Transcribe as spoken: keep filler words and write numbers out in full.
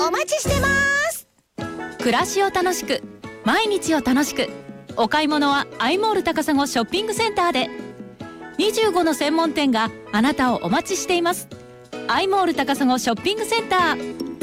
お待ちしてます。 暮らしを楽しく、毎日を楽しく、お買い物はアイモール高砂ショッピングセンターで。にじゅうごの専門店があなたをお待ちしています。アイモール高砂ショッピングセンター。